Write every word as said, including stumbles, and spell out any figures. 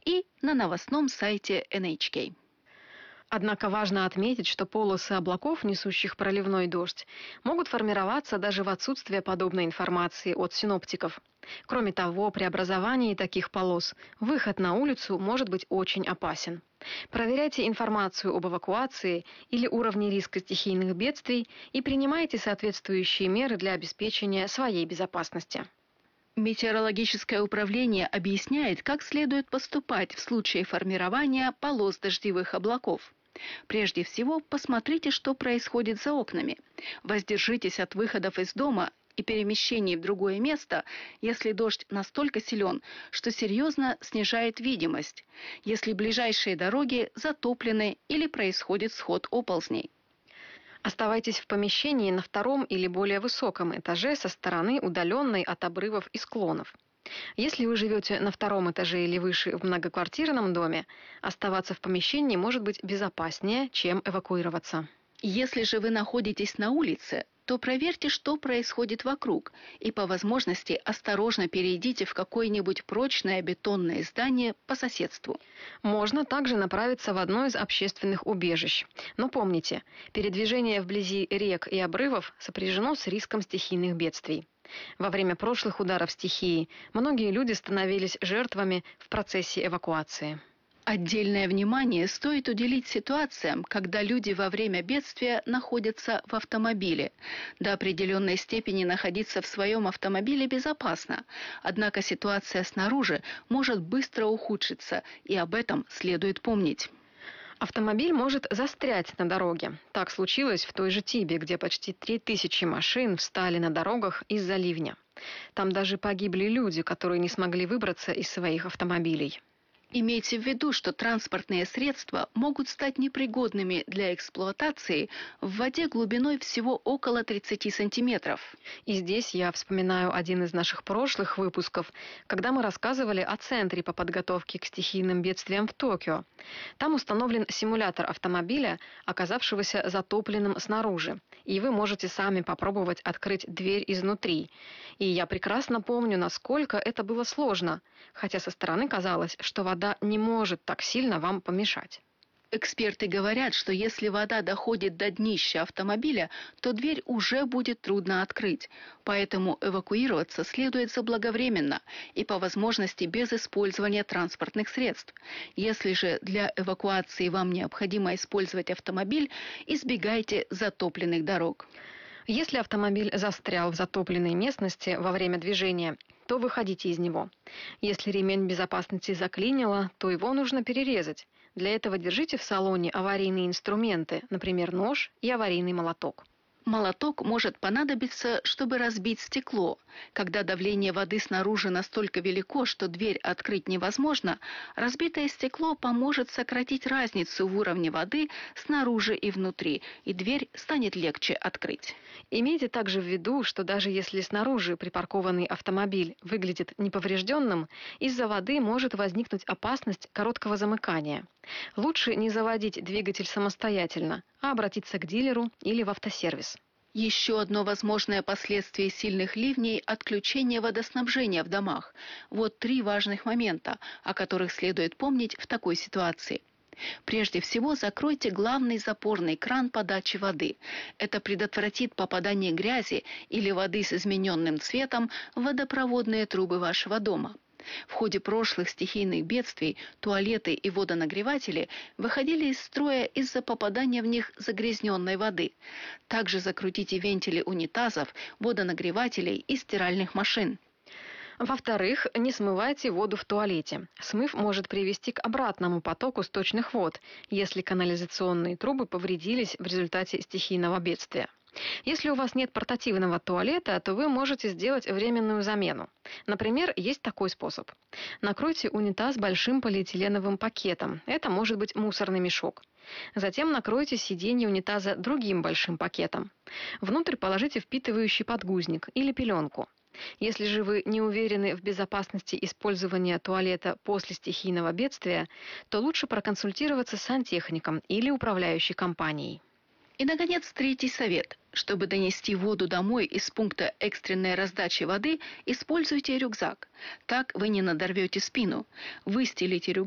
и на новостном сайте эн эйч кей. Однако важно отметить, что полосы облаков, несущих проливной дождь, могут формироваться даже в отсутствие подобной информации от синоптиков. Кроме того, при образовании таких полос выход на улицу может быть очень опасен. Проверяйте информацию об эвакуации или уровне риска стихийных бедствий и принимайте соответствующие меры для обеспечения своей безопасности. Метеорологическое управление объясняет, как следует поступать в случае формирования полос дождевых облаков. Прежде всего, посмотрите, что происходит за окнами. Воздержитесь от выходов из дома и перемещений в другое место, если дождь настолько силен, что серьезно снижает видимость, если ближайшие дороги затоплены или происходит сход оползней. Оставайтесь в помещении на втором или более высоком этаже со стороны, удаленной от обрывов и склонов. Если вы живете на втором этаже или выше в многоквартирном доме, оставаться в помещении может быть безопаснее, чем эвакуироваться. Если же вы находитесь на улице, то проверьте, что происходит вокруг, и по возможности осторожно перейдите в какое-нибудь прочное бетонное здание по соседству. Можно также направиться в одно из общественных убежищ. Но помните, передвижение вблизи рек и обрывов сопряжено с риском стихийных бедствий. Во время прошлых ударов стихии многие люди становились жертвами в процессе эвакуации. Отдельное внимание стоит уделить ситуациям, когда люди во время бедствия находятся в автомобиле. До определенной степени находиться в своем автомобиле безопасно, однако ситуация снаружи может быстро ухудшиться, и об этом следует помнить. Автомобиль может застрять на дороге. Так случилось в той же Тибе, где почти три тысячи машин встали на дорогах из-за ливня. Там даже погибли люди, которые не смогли выбраться из своих автомобилей. Имейте в виду, что транспортные средства могут стать непригодными для эксплуатации в воде глубиной всего около тридцати сантиметров. И здесь я вспоминаю один из наших прошлых выпусков, когда мы рассказывали о Центре по подготовке к стихийным бедствиям в Токио. Там установлен симулятор автомобиля, оказавшегося затопленным снаружи, и вы можете сами попробовать открыть дверь изнутри. И я прекрасно помню, насколько это было сложно, хотя со стороны казалось, что вода не может так сильно вам помешать. Эксперты говорят, что если вода доходит до днища автомобиля, то дверь уже будет трудно открыть. Поэтому эвакуироваться следует заблаговременно и по возможности без использования транспортных средств. Если же для эвакуации вам необходимо использовать автомобиль, избегайте затопленных дорог. Если автомобиль застрял в затопленной местности во время движения, то выходите из него. Если ремень безопасности заклинило, то его нужно перерезать. Для этого держите в салоне аварийные инструменты, например, нож и аварийный молоток. Молоток может понадобиться, чтобы разбить стекло. Когда давление воды снаружи настолько велико, что дверь открыть невозможно, разбитое стекло поможет сократить разницу в уровне воды снаружи и внутри, и дверь станет легче открыть. Имейте также в виду, что даже если снаружи припаркованный автомобиль выглядит неповрежденным, из-за воды может возникнуть опасность короткого замыкания. Лучше не заводить двигатель самостоятельно, а обратиться к дилеру или в автосервис. Еще одно возможное последствие сильных ливней – отключение водоснабжения в домах. Вот три важных момента, о которых следует помнить в такой ситуации. Прежде всего, закройте главный запорный кран подачи воды. Это предотвратит попадание грязи или воды с измененным цветом в водопроводные трубы вашего дома. В ходе прошлых стихийных бедствий туалеты и водонагреватели выходили из строя из-за попадания в них загрязненной воды. Также закрутите вентили унитазов, водонагревателей и стиральных машин. Во-вторых, не смывайте воду в туалете. Смыв может привести к обратному потоку сточных вод, если канализационные трубы повредились в результате стихийного бедствия. Если у вас нет портативного туалета, то вы можете сделать временную замену. Например, есть такой способ. Накройте унитаз большим полиэтиленовым пакетом. Это может быть мусорный мешок. Затем накройте сиденье унитаза другим большим пакетом. Внутрь положите впитывающий подгузник или пеленку. Если же вы не уверены в безопасности использования туалета после стихийного бедствия, то лучше проконсультироваться с сантехником или управляющей компанией. И, наконец, третий совет. Чтобы донести воду домой из пункта экстренной раздачи воды, используйте рюкзак. Так вы не надорвете спину. Выстелите рюкзак